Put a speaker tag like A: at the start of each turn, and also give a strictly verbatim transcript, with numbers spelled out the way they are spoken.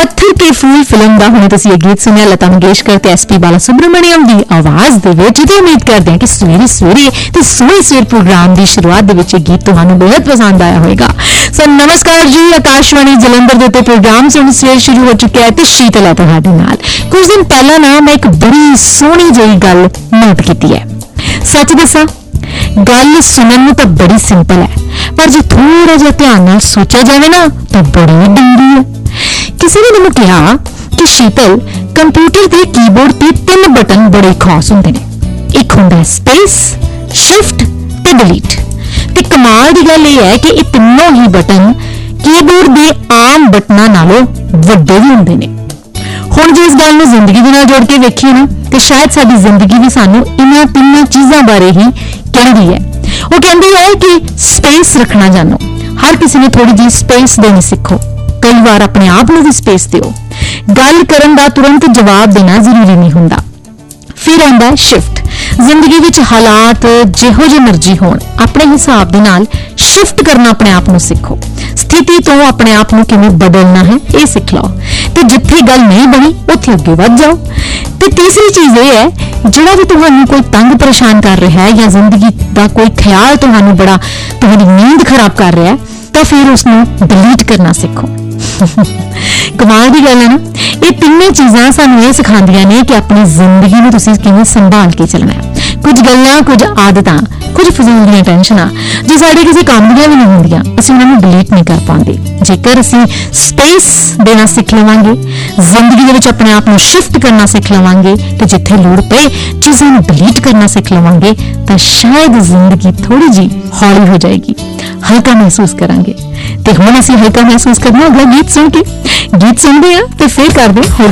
A: पत्थर के फूल फिल्म का हुणे तुसीं ये गीत सुनिया लता मंगेशकर ते एस पी बाला सुब्रमण्यम की आवाज़ दे विच। ते उम्मीद करते हैं कि सवेरे सवेरे ते सोहणे सवेर प्रोग्राम की शुरुआत दे विच गीत तुहानूं बेहद पसंद आया होगा। सो नमस्कार जी, आकाशवाणी जलंधर दे उत्ते प्रोग्राम सुन सवेर शुरू हो चुका है ते शीतल है तुहाडे नाल। कुछ दिन पहला ना मैं एक बड़ी सोहनी जी गल नोट की है। सच दसां, गल सुनन नूं तां बड़ी सिंपल है, पर जो थोड़ा जिहा ध्यान नाल सोचा जाए ना तो बड़ी डूंगी है। किसी ने मैनूं कहा कि शीतल, कंप्यूटर के कीबोर्ड ते तीन बटन बड़े खास हुंदे ने, एक हुंदा स्पेस, शिफ्ट ते डिलीट। ते कमाल दी गल यह है कि ये तीनों ही बटन कीबोर्ड के आम बटनां नालों वड्डे भी हुंदे ने। हुण जे इस गल नूं जिंदगी दे नाल जोड़ के वेखीए ना तो शायद साडी जिंदगी भी सानूं इन्हां तीनों चीज़ां बारे ही कहदी है। वो कहती है कि स्पेस रखना जानो। हर किसी ने थोड़ी जी स्पेस देनी सीखो। कई बार अपने आप को भी स्पेस दिओ। गल करन दा तुरंत जवाब देना जरूरी नहीं हुंदा। फिर आंदा है शिफ्ट। जिंदगी विच हालात जिहो जे मर्जी होण, अपने हिसाब दे नाल शिफ्ट करना अपने आप को सीखो। स्थिति तो अपने आप को किवें बदलना है ये सीख लो। तो जिथे गल नहीं बनी उत्थे अगे वध जाओ। तो तीसरी चीज़ ये है, जिहड़ा भी तुहानूं कोई तंग परेशान कर रहा है या जिंदगी का कोई ख्याल तुहानूं बड़ा तुहाडी नींद खराब कर रहा है, तो फिर उसनूं डिलीट करना सीखो। कमाल की गल है ना। ये तीनों चीज़ां सानूं ये सिखांदियां ने कि अपनी जिंदगी में तुसीं किवें संभाल के चलना है। कुछ गल्लां, कुछ आदतां, कुछ फजूल दी टेंशनां जो साडे किसी काम दी भी नहीं होंदियां, असीं उन्हां नूं डिलीट नहीं कर पांदे। जेकर असीं स्पेस देना सीख लवांगे, जिंदगी दे विच अपने आप नूं शिफ्ट करना सीख लवांगे, तो जिथे लोड़ पे चीज़ां नूं डिलीट करना सीख लवांगे, तो शायद जिंदगी थोड़ी जी हौली हो जाएगी, हल्का महसूस करांगे। तो हुण असीं हल्का महसूस करना अगला गीत सुन के। गीत सुनते हैं तो फिर करते हैं